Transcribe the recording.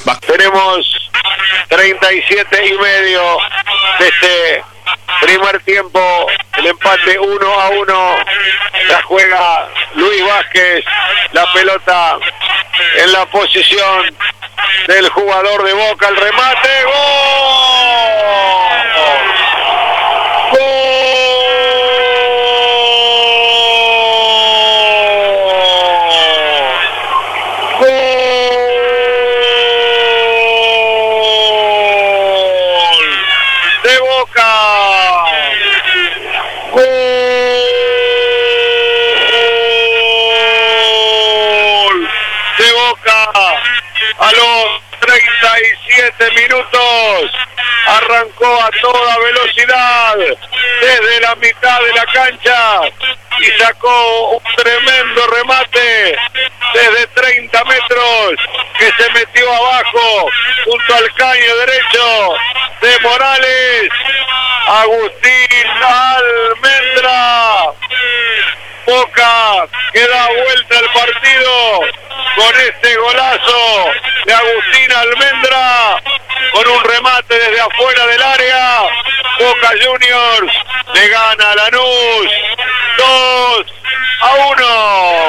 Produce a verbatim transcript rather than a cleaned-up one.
Tenemos treinta y siete y medio de este primer tiempo. El empate uno a uno. La juega Luis Vázquez. La pelota en la posición del jugador de Boca. El remate. ¡Gol! ¡Gol! A los treinta y siete minutos arrancó a toda velocidad desde la mitad de la cancha y sacó un tremendo remate desde treinta metros que se metió abajo junto al caño derecho de Morales. Agustín Almendra. Boca que da vuelta al partido con este golazo de Agustín Almendra, con un remate desde afuera del área. Boca Juniors le gana a Lanús dos a uno.